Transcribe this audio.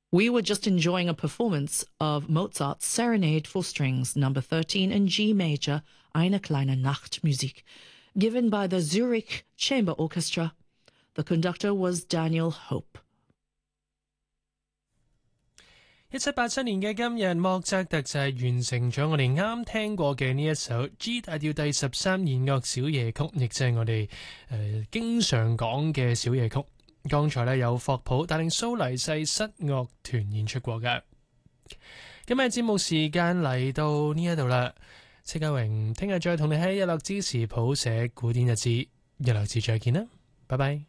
We were just enjoying a performance of Mozart's Serenade for Strings, number 13 in G major, Eine kleine Nachtmusik, given by the Zurich Chamber Orchestra. The conductor was Daniel Hope. 1787年嘅今日，莫扎特就係完成咗我哋啱聽過嘅呢一首 G 大調第13弦樂小夜曲，亦即係我哋經常講嘅小夜曲。剛才咧有霍普帶領蘇黎世室樂團演出過嘅。今日節目時間嚟到呢一度啦，戚家榮聽日再同你喺日落之時譜寫古典日誌，日落之再見啦，拜拜。